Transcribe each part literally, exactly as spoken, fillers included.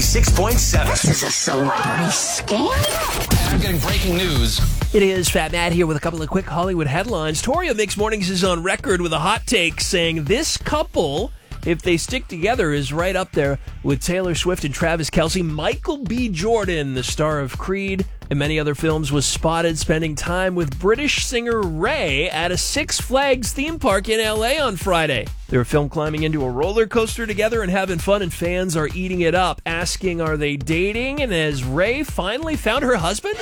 ninety-six point seven. This is a celebrity scam? I'm getting breaking news. It is Fat Matt here with a couple of quick Hollywood headlines. Tori of Mixed Mornings is on record with a hot take saying this couple, if they stick together, is right up there with Taylor Swift and Travis Kelce. Michael B. Jordan, the star of Creed and many other films, was spotted spending time with British singer Ray at a Six Flags theme park in L A on Friday. They were filmed climbing into a roller coaster together and having fun, and fans are eating it up, asking, are they dating? And as Ray finally found her husband?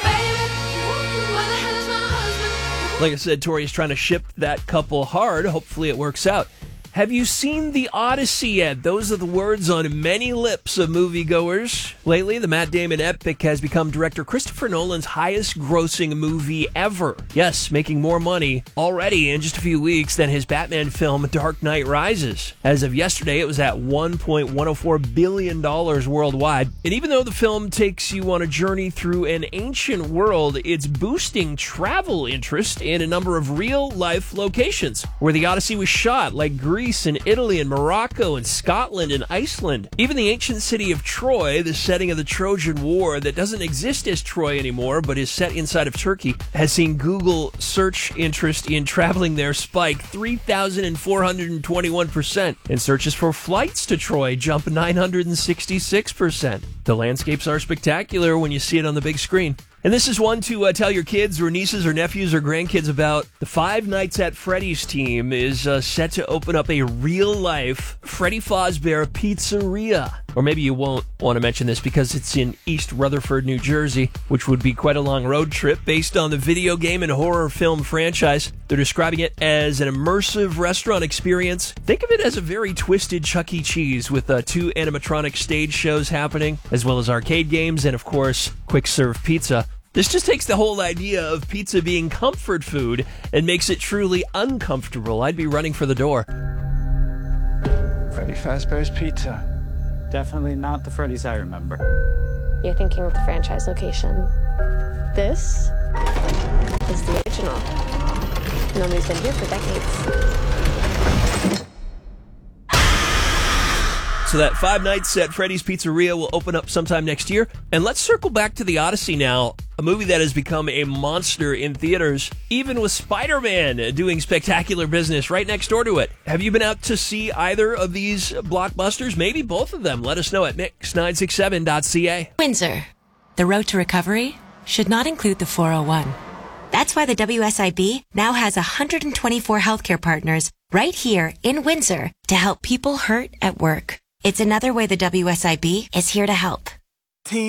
Like I said, Tori is trying to ship that couple hard. Hopefully it works out. Have you seen The Odyssey yet? Those are the words on many lips of moviegoers. Lately, the Matt Damon epic has become director Christopher Nolan's highest-grossing movie ever. Yes, making more money already in just a few weeks than his Batman film Dark Knight Rises. As of yesterday, it was at one point one oh four billion dollars worldwide. And even though the film takes you on a journey through an ancient world, it's boosting travel interest in a number of real-life locations where The Odyssey was shot, like Greece and Italy and Morocco and Scotland and Iceland. Even the ancient city of Troy, the setting of the Trojan War that doesn't exist as Troy anymore but is set inside of Turkey, has seen Google search interest in traveling there spike three thousand four hundred twenty-one percent, and searches for flights to Troy jump nine hundred sixty-six percent. The landscapes are spectacular when you see it on the big screen. And this is one to uh, tell your kids or nieces or nephews or grandkids about. The Five Nights at Freddy's team is uh, set to open up a real-life Freddy Fazbear Pizzeria. Or maybe you won't want to mention this because it's in East Rutherford, New Jersey, which would be quite a long road trip based on the video game and horror film franchise. They're describing it as an immersive restaurant experience. Think of it as a very twisted Chuck E. Cheese with uh, two animatronic stage shows happening, as well as arcade games and, of course, quick-serve pizza. This just takes the whole idea of pizza being comfort food and makes it truly uncomfortable. I'd be running for the door. Freddy Fazbear's Pizza. Definitely not the Freddy's I remember. You're thinking of the franchise location. This is the original. Nobody's been here for decades. So that Five Nights at Freddy's Pizzeria will open up sometime next year. And let's circle back to The Odyssey now, a movie that has become a monster in theaters, even with Spider-Man doing spectacular business right next door to it. Have you been out to see either of these blockbusters? Maybe both of them. Let us know at mix nine six seven dot c a. Windsor. The road to recovery should not include the four oh one. That's why the W S I B now has one hundred twenty-four healthcare partners right here in Windsor to help people hurt at work. It's another way the W S I B is here to help.